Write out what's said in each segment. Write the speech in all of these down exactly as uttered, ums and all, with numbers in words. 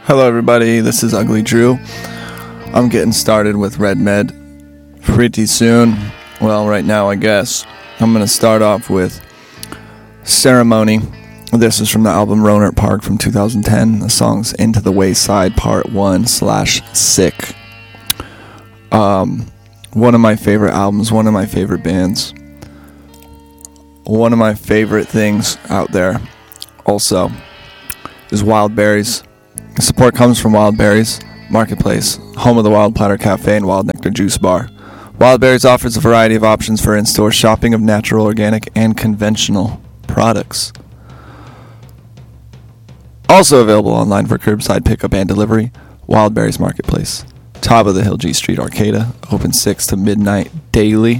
Hello everybody, this is Ugly Drew. I'm getting started with Red Med pretty soon. Well, right now I guess. I'm going to start off with Ceremony. This is from the album Rohnert Park from two thousand ten. The song's Into the Wayside Part one slash Sick. Um, one of my favorite albums, one of my favorite bands. One of my favorite things out there also is Wild Berries. The support comes from Wild Berries Marketplace, home of the Wild Platter Cafe and Wild Nectar Juice Bar. Wild Berries offers a variety of options for in-store shopping of natural, organic, and conventional products. Also available online for curbside pickup and delivery, Wild Berries Marketplace. Top of the Hill G Street Arcata, open six to midnight daily.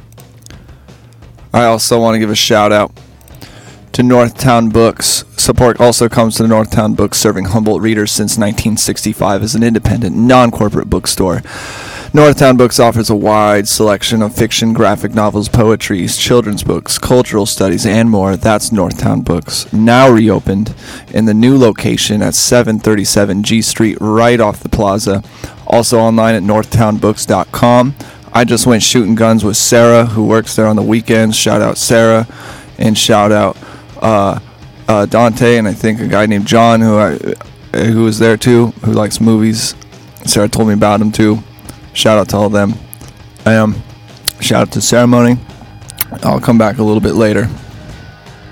I also want to give a shout out to Northtown Books. Support also comes to the Northtown Books, serving Humboldt readers since nineteen sixty-five as an independent, non-corporate bookstore. Northtown Books offers a wide selection of fiction, graphic novels, poetry, children's books, cultural studies, and more. That's Northtown Books, now reopened in the new location at seven thirty-seven G Street, right off the plaza. Also online at northtown books dot com. I just went shooting guns with Sarah, who works there on the weekends. Shout out Sarah, and shout out uh, uh, Dante, and I think a guy named John, who I, who was there too, who likes movies. Sarah told me about him too. Shout out to all of them. I am. Um, shout out to Ceremony. I'll come back a little bit later.